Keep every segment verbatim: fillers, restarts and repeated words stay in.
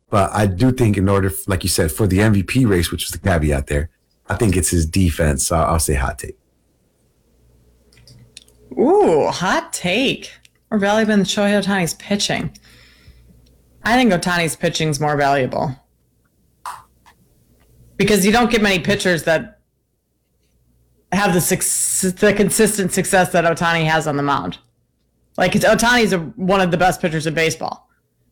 But I do think in order, like you said, for the M V P race, which was the caveat there, I think it's his defense. So I'll say hot take. Ooh, hot take. More valuable than Shohei Ohtani's pitching. I think Ohtani's pitching is more valuable. Because you don't get many pitchers that have the success, the consistent success that Ohtani has on the mound. Like, it's, Ohtani's a, one of the best pitchers in baseball.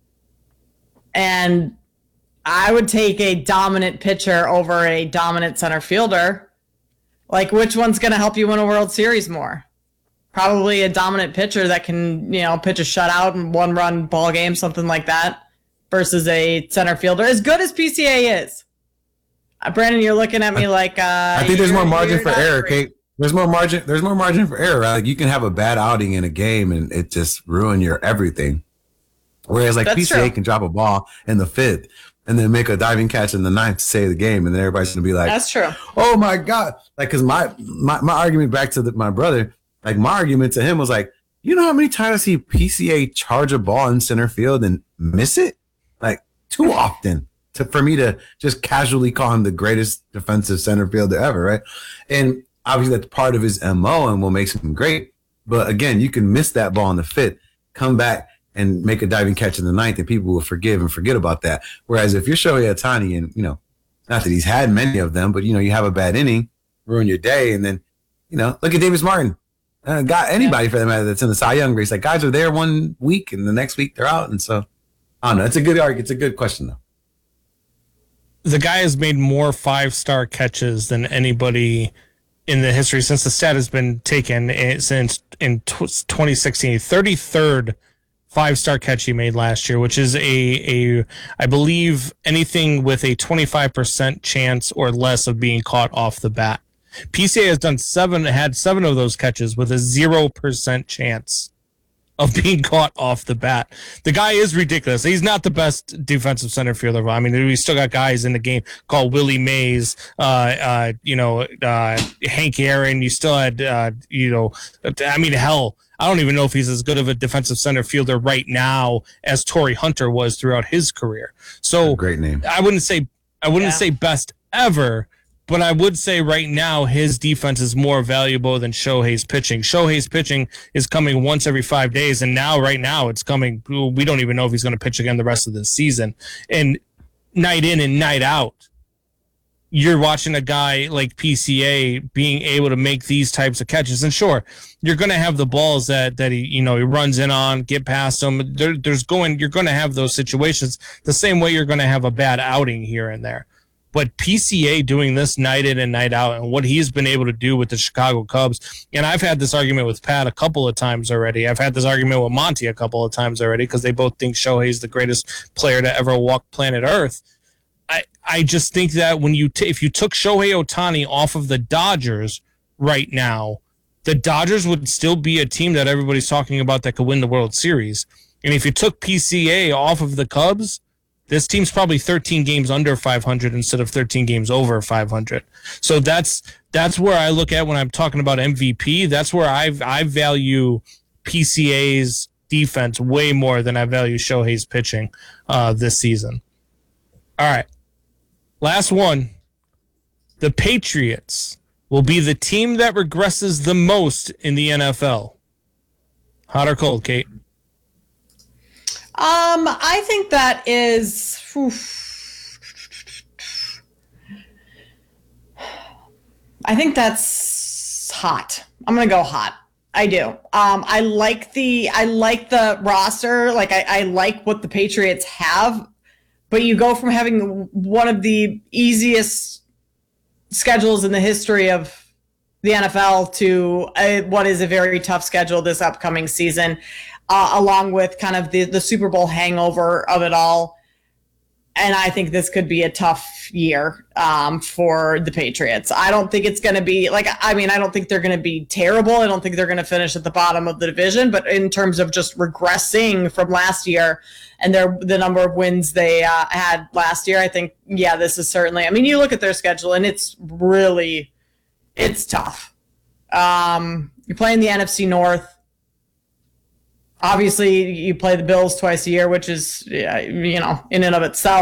And I would take a dominant pitcher over a dominant center fielder. Like, which one's going to help you win a World Series more? Probably a dominant pitcher that can, you know, pitch a shutout and one-run ball game, something like that, versus a center fielder. As good as P C A is. Uh, Brandon, you're looking at me like... Uh, I think there's more margin for error, Kate. There's more margin. There's more margin for error. Right? Like, you can have a bad outing in a game and it just ruin your everything. Whereas like That's P C A true. Can drop a ball in the fifth and then make a diving catch in the ninth to save the game, and then everybody's gonna be like, "That's true." Oh my god! Like, because my, my my argument back to the, my brother, like my argument to him was like, you know how many times I see P C A charge a ball in center field and miss it, like too often to for me to just casually call him the greatest defensive center fielder ever, right? And obviously that's part of his M O and what makes him great. But again, you can miss that ball in the fifth, come back and make a diving catch in the ninth, and people will forgive and forget about that. Whereas if you're Shohei Ohtani, and, you know, not that he's had many of them, but, you know, you have a bad inning, ruin your day, and then, you know, look at Davis Martin. Uh, got anybody yeah. for that matter that's in the Cy Young race. Like, guys are there one week, and the next week they're out. And so, I don't know. It's a good argument. It's a good question, though. The guy has made more five-star catches than anybody in the history since the stat has been taken since in twenty sixteen. thirty-third five-star catch he made last year, which is a, a I believe, anything with a twenty-five percent chance or less of being caught off the bat. P C A has done seven, had seven of those catches with a zero percent chance of being caught off the bat. The guy is ridiculous. He's not the best defensive center fielder. I mean, we still got guys in the game called Willie Mays, uh, uh, you know, uh, Hank Aaron. You still had, uh, you know, I mean, hell, I don't even know if he's as good of a defensive center fielder right now as Torrey Hunter was throughout his career. So great name. I wouldn't say I wouldn't yeah. say best ever, but I would say right now his defense is more valuable than Shohei's pitching. Shohei's pitching is coming once every five days, and now right now it's coming. We don't even know if he's going to pitch again the rest of the season. And night in and night out, you're watching a guy like P C A being able to make these types of catches. And sure, you're going to have the balls that that he, you know, he runs in on, get past them. There, there's going, you're going to have those situations the same way you're going to have a bad outing here and there. But P C A doing this night in and night out, and what he's been able to do with the Chicago Cubs, and I've had this argument with Pat a couple of times already. I've had this argument with Monty a couple of times already because they both think Shohei's the greatest player to ever walk planet Earth. I, I just think that when you t- if you took Shohei Ohtani off of the Dodgers right now, the Dodgers would still be a team that everybody's talking about that could win the World Series. And if you took P C A off of the Cubs, this team's probably thirteen games under five hundred instead of thirteen games over five hundred. So that's that's where I look at when I'm talking about M V P. That's where I I value P C A's defense way more than I value Shohei's pitching uh, this season. All right. Last one. The Patriots will be the team that regresses the most in the N F L. Hot or cold, Kate? Um, I think that is. Oof. I think that's hot. I'm gonna go hot. I do. Um, I like the I like the roster. Like I, I like what the Patriots have, but you go from having one of the easiest schedules in the history of the N F L to a, what is a very tough schedule this upcoming season. Uh, along with kind of the, the Super Bowl hangover of it all. And I think this could be a tough year um, for the Patriots. I don't think it's going to be like, I mean, I don't think they're going to be terrible. I don't think they're going to finish at the bottom of the division, but in terms of just regressing from last year and their, the number of wins they uh, had last year, I think, yeah, this is certainly, I mean, you look at their schedule and it's really, it's tough. Um, you're playing the N F C North. Obviously, you play the Bills twice a year, which is, you know, in and of itself